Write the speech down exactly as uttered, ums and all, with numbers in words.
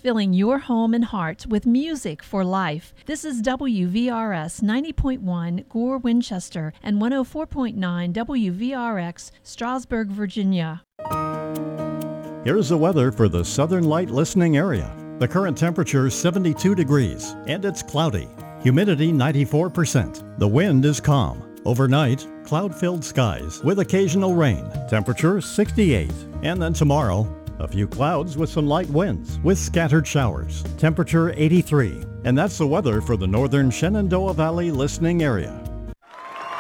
filling your home and heart with music for life. This is W V R S ninety point one Gore, Winchester, and one oh four point nine W V R X, Strasburg, Virginia. Here's the weather for the Southern Light listening area. The current temperature is seventy-two degrees, and it's cloudy. Humidity ninety-four percent. The wind is calm. Overnight, cloud-filled skies with occasional rain. Temperature sixty-eight. And then tomorrow, a few clouds with some light winds with scattered showers. Temperature eighty-three. And that's the weather for the northern Shenandoah Valley listening area.